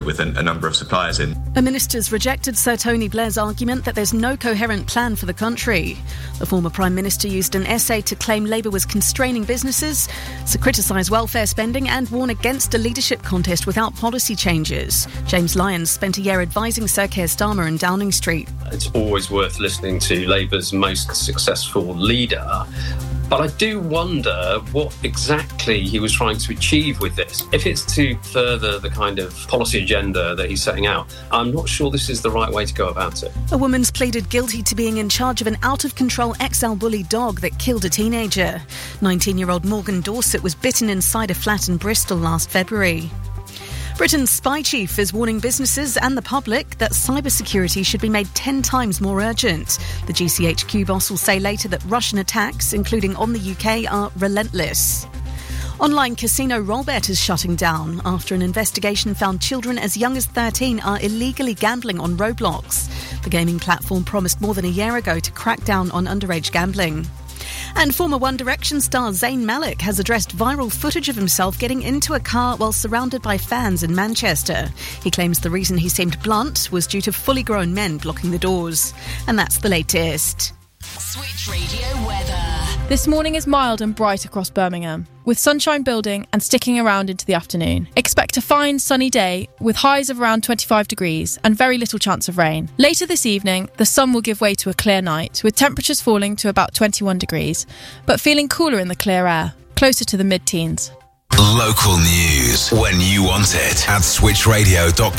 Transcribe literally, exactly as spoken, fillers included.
with a, a number of suppliers in. A minister's rejected Sir Tony Blair's argument that there's no coherent plan for the country. The former Prime Minister used an essay to claim Labour was constraining businesses, to criticise welfare spending and warn against a leadership contest without policy changes. James Lyons spent a year advising Sir Keir Starmer in Downing Street. It's always worth listening to Labour's most successful leader. But I do wonder what exactly he was trying to achieve with this. If it's to further the kind of policy agenda that he's setting out, I'm not sure this is the right way to go about it. A woman's pleaded guilty to being in charge of an out-of-control X L bully dog that killed a teenager. nineteen-year-old Morgan Dorset was bitten inside a flat in Bristol last February. Britain's spy chief is warning businesses and the public that cybersecurity should be made ten times more urgent. The G C H Q boss will say later that Russian attacks, including on the U K, are relentless. Online casino Rollbet is shutting down after an investigation found children as young as thirteen are illegally gambling on Roblox. The gaming platform promised more than a year ago to crack down on underage gambling. And former One Direction star Zayn Malik has addressed viral footage of himself getting into a car while surrounded by fans in Manchester. He claims the reason he seemed blunt was due to fully grown men blocking the doors. And that's the latest. Switch Radio weather. This morning is mild and bright across Birmingham, with sunshine building and sticking around into the afternoon. Expect a fine sunny day with highs of around twenty-five degrees and very little chance of rain. Later this evening, the sun will give way to a clear night, with temperatures falling to about twenty-one degrees, but feeling cooler in the clear air, closer to the mid-teens. Local news when you want it at switch radio dot com.